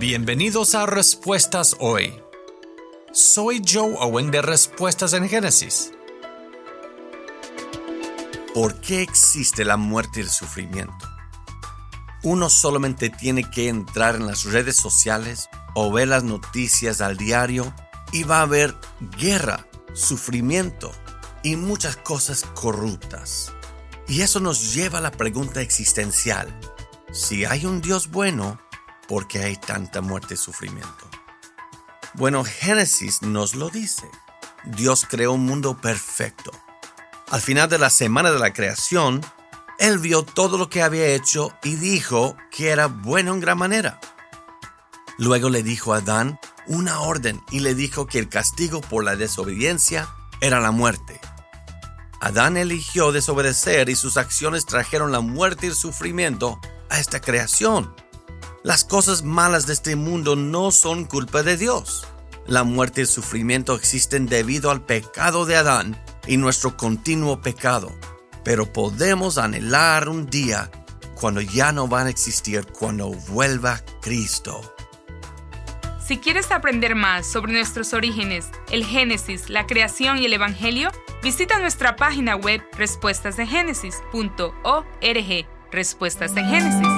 Bienvenidos a Respuestas Hoy. Soy Joe Owen de Respuestas en Génesis. ¿Por qué existe la muerte y el sufrimiento? Uno solamente tiene que entrar en las redes sociales o ver las noticias al diario y va a haber guerra, sufrimiento y muchas cosas corruptas. Y eso nos lleva a la pregunta existencial. Si hay un Dios bueno, ¿por qué hay tanta muerte y sufrimiento? Bueno, Génesis nos lo dice. Dios creó un mundo perfecto. Al final de la semana de la creación, Él vio todo lo que había hecho y dijo que era bueno en gran manera. Luego le dijo a Adán una orden y le dijo que el castigo por la desobediencia era la muerte. Adán eligió desobedecer y sus acciones trajeron la muerte y el sufrimiento a esta creación. Las cosas malas de este mundo no son culpa de Dios. La muerte y el sufrimiento existen debido al pecado de Adán y nuestro continuo pecado. Pero podemos anhelar un día cuando ya no van a existir, cuando vuelva Cristo. Si quieres aprender más sobre nuestros orígenes, el Génesis, la creación y el Evangelio, visita nuestra página web respuestasdegénesis.org. Respuestas de Génesis.